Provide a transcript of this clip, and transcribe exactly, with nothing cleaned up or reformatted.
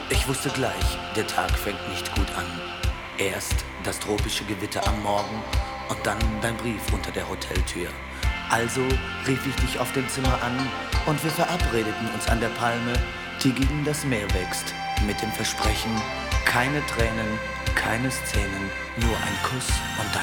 Ich wusste gleich, der Tag fängt nicht gut an. Erst das tropische Gewitter am Morgen und dann dein Brief unter der Hoteltür. Also rief ich dich auf dem Zimmer an und wir verabredeten uns an der Palme, die gegen das Meer wächst, mit dem Versprechen, keine Tränen, keine Szenen, nur ein Kuss und dann